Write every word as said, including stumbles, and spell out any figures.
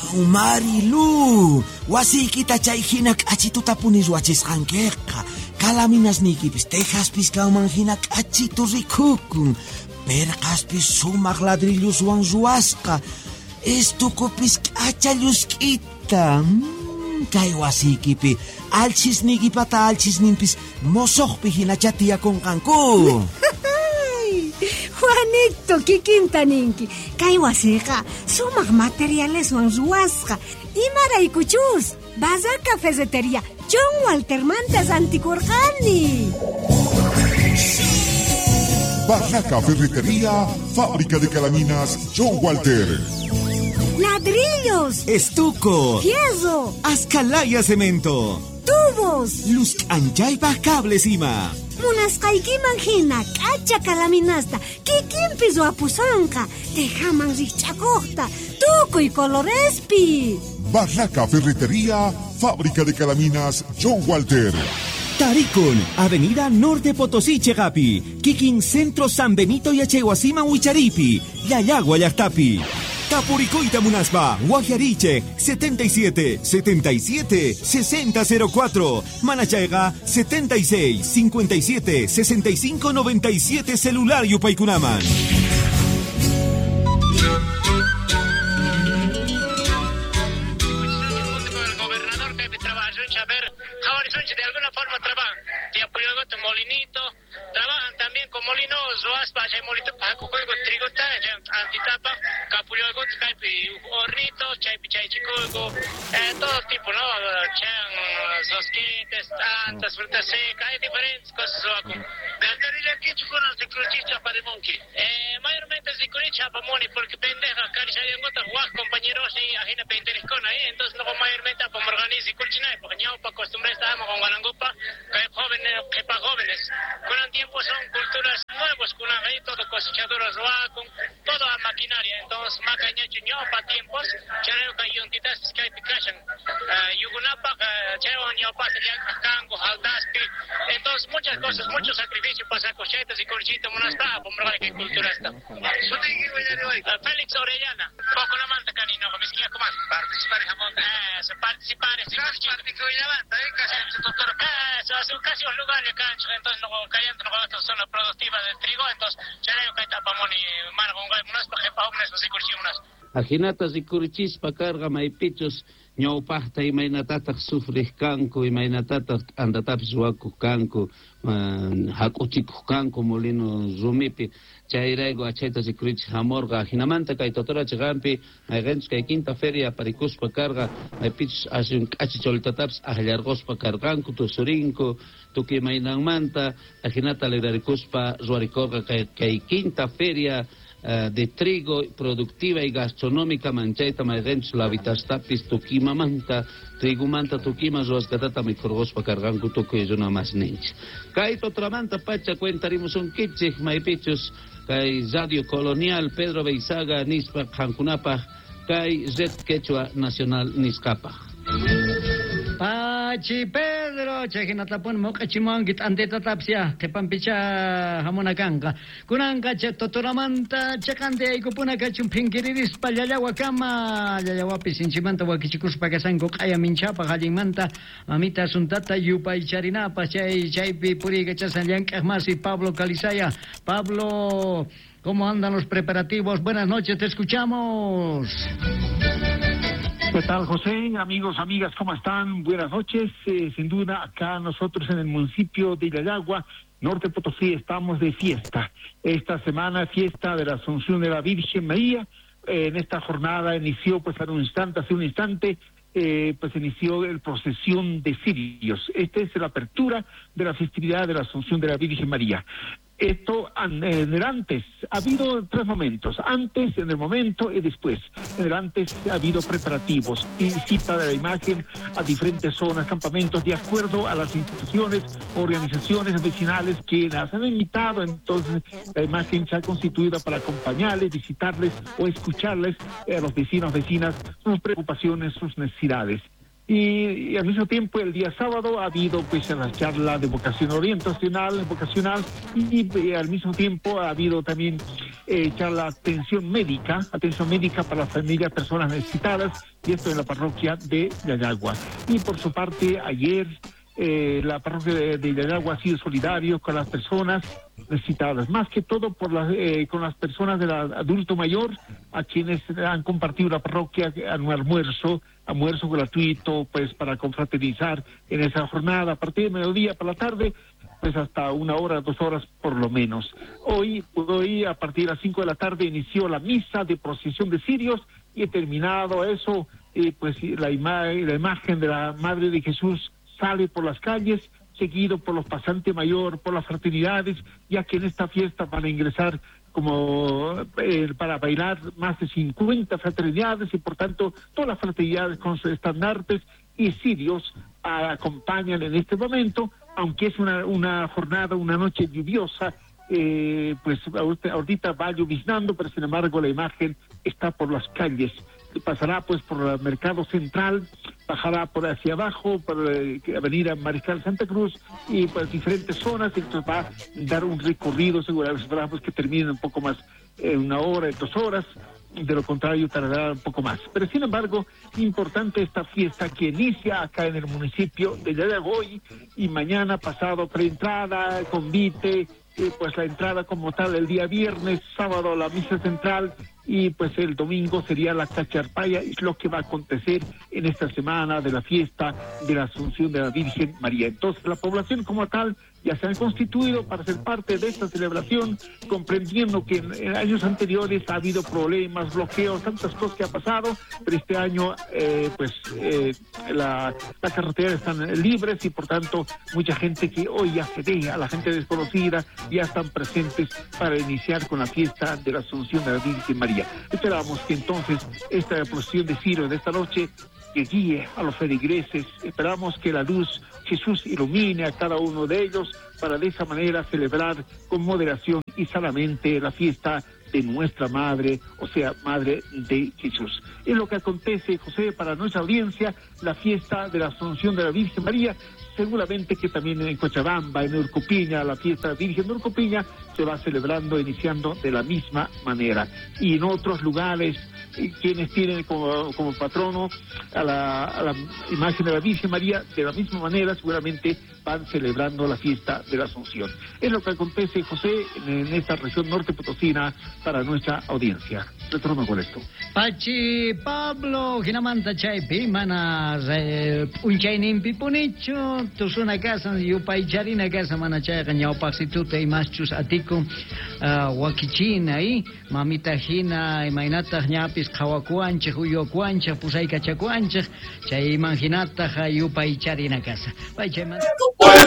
Marilu, wasiykita chay hina k'achituta puniswachisqankiqa. Kalaminasniykipis tejaspis kawman hina k'achitu rikukun. Perqaspis sumaq ladrilluswan ruwasqa. Estukupis k'acha llusk'ita. Mm, kay wasiykipi alchisniykipata alchisninpis mosoqpi hinacha tiyakunqanku. Juanito, kikinta ninki. Kay wasiqa sumaq materialeswan ruwasqa. Imaraykuchus Bazar Cafetería John Walter Mantas anticorjani. Barraca Ferretería, fábrica de calaminas John Walter. Ladrillos, Estuco, fierro, Azcalaya Cemento, tubos, Luz Anchaypa Cables Ima. Munasqaykiman hina k'acha kalaminasta kikinpis wapusanqa tejaman riqch'akuqta tukuy colorespi. Barraca Ferretería, fábrica de calaminas John Walter. Taricon, Avenida Norte Potosí Chegapi, Kikin Centro San Benito y Achehuasima Huicharipi, Yayagua Yartapi. Tapuricoita Munaspa, Guajariche, setenta y siete, setenta y siete, sesenta cero cuatro. Manachaiga, setenta y seis, cincuenta y siete, sesenta y cinco, noventa y siete. Celular Yupaykunaman. De alguna forma trabajan, de apoyo con molinito, trabajan también con molinos, aspa, hay molito para coger trigo, antitapa, capullo, caipi, hornito, chaipi, chay chico, todo tipo, ¿no? Chan, sosquites, tantas, frutas secas, hay diferentes cosas. La carrera aquí chupó de cruchita para el monkey. Mayormente es de cruchita para moni, porque pendeja, caricia de gota, guaj, compañeros, y ajena penderiscona ahí, entonces no mayormente para organizar y cruchina, porque ya para acostumbrar estábamos con Guanangupa, que jóvenes, que para jóvenes. Con el tiempo son culturas nuevas, con ahí todo cosechadoras, con toda la maquinaria. Entonces, macaña chuño para tiempos, chareo que yuntitas que hay picachan, yugunapa, chareo ñopa se le cango, haldaspi. Entonces, muchas cosas, muchos sacrificios para cochetas y corchitas, monasta, por ver qué cultura está. Félix Orellana, poco la manta canino, con mis guías, ¿cómo? Participar en jamón. Eso, participar en participar eso hace casi un lugar de cancho, entonces luego cayendo en zona productiva del trigo, entonces ya no hay que tapar ni margo, unas para para unas no se curchen unas. Ajinatas y curchis pa carga maipichos ñawpaqta imaynatataq sufriq kanku imaynatataq andatapis wakuq kanku hakuchikuq kanku molino rumipi chayrayku achayta sikurich hamorqa hinamanta kay totorachiqanpi mayqinchus kay quinta feria parikuspa karqa maypichus ashun k'achi choltatapis ahllarquspa karqanku tusurinku tukuy imaynanmanta ahinata alegrarikuspa ruwarikurqa kay, kay quinta feria Uh, de trigo productiva y gastronómica manchaita mayqinchus lavitastapis tukimamanta trigumanta tukima ruwasqatata mikhurquspa karqanku tukuy runamas ninchik kay totramanta pacha cuentarimusunkichik maypichus kay Radio Colonial Pedro Beizaga nispa qhankunapaq kay Red Quechua Nacional nisqapaq. Pachi Pedro, chahinatapun moqachimangit anteta tapsia, tepampicha hamonakanga. Kunanga che totoramanta chakante aykupuna kachun pinkiriris pallallawa kama, yayawapi sinchimanta wakichikuspa kasanko kaya minchapa hallimanta, mamita suntata yupay charinapa, chay chaypi puri kachasan llank'aqmasi Pablo Calizaya. Pablo, ¿cómo andan los preparativos? Buenas noches, te escuchamos. ¿Qué tal, José? Amigos, amigas, ¿cómo están? Buenas noches. Eh, sin duda, acá nosotros en el municipio de Yayagua, Norte Potosí, estamos de fiesta. Esta semana, fiesta de la Asunción de la Virgen María. Eh, en esta jornada inició, pues, en un instante, hace un instante, eh, pues, inició el procesión de cirios. Esta es la apertura de la festividad de la Asunción de la Virgen María. Esto en el antes, ha habido tres momentos, antes, en el momento y después. En el antes ha habido preparativos, visita de la imagen a diferentes zonas, campamentos, de acuerdo a las instituciones, organizaciones vecinales que las han invitado. Entonces la imagen se ha constituido para acompañarles, visitarles o escucharles a los vecinos, vecinas, sus preocupaciones, sus necesidades. Y, y al mismo tiempo el día sábado ha habido pues la charla de vocación orientacional, vocacional y, y al mismo tiempo ha habido también eh, charla atención médica, atención médica para las familias, personas necesitadas, y esto en la parroquia de Yayagua. Y por su parte ayer eh, la parroquia de, de Yayagua ha sido solidario con las personas necesitadas, más que todo por las, eh, con las personas del adulto mayor, a quienes han compartido la parroquia en un almuerzo, almuerzo gratuito, pues para confraternizar en esa jornada, a partir de mediodía para la tarde, pues hasta una hora, dos horas por lo menos. Hoy, hoy a partir de las cinco de la tarde inició la misa de procesión de cirios y he terminado eso, eh, pues la, ima la imagen de la Madre de Jesús sale por las calles, seguido por los pasantes mayor, por las fraternidades, ya que en esta fiesta van a ingresar como eh, para bailar más de cincuenta fraternidades y por tanto todas las fraternidades con sus estandartes y cirios ah, acompañan en este momento, aunque es una, una jornada, una noche lluviosa, eh, pues ahorita, ahorita va lloviznando, pero sin embargo la imagen está por las calles. Pasará pues por el mercado central, bajará por hacia abajo, por eh, avenida Mariscal Santa Cruz y por diferentes zonas, y entonces va a dar un recorrido, seguramente esperamos que termine un poco más, eh, una hora, dos horas, de lo contrario tardará un poco más. Pero sin embargo, importante esta fiesta que inicia acá en el municipio de Yayagoy y mañana pasado preentrada, convite, eh, pues la entrada como tal el día viernes, sábado la misa central y pues el domingo sería la cacharpaya, es lo que va a acontecer en esta semana de la fiesta de la Asunción de la Virgen María. Entonces la población como tal ya se han constituido para ser parte de esta celebración, comprendiendo que en, en años anteriores ha habido problemas, bloqueos, tantas cosas que ha pasado, pero este año eh, pues eh, la, las carreteras están libres y por tanto mucha gente que hoy ya se deja, la gente desconocida, ya están presentes para iniciar con la fiesta de la Asunción de la Virgen María. Esperamos que entonces esta procesión de Ciro de esta noche que guíe a los feligreses, esperamos que la luz Jesús ilumine a cada uno de ellos para de esa manera celebrar con moderación y sanamente la fiesta de nuestra Madre, o sea, Madre de Jesús. Es lo que acontece, José, para nuestra audiencia, la fiesta de la Asunción de la Virgen María. Seguramente que también en Cochabamba, en Urcupiña, la fiesta Virgen de Urcupiña se va celebrando, iniciando de la misma manera. Y en otros lugares, quienes tienen como, como patrono a la, a la imagen de la Virgen María, de la misma manera seguramente van celebrando la fiesta de la Asunción. Es lo que acontece, José, en, en esta región norte potosina para nuestra audiencia. Retorno con esto. Pachi Pablo, Ginamanta Chay Pimanas, un chay nimpi punicho, tusuna casa, yupay charina casa manachay, gañao paxituta y machus atiku, wakichina y mamita hina, imainata ñapis kawakuancha, huyokuancha, pusay kachakuancha, chay imaginata yupay charina casa. Pay chay man.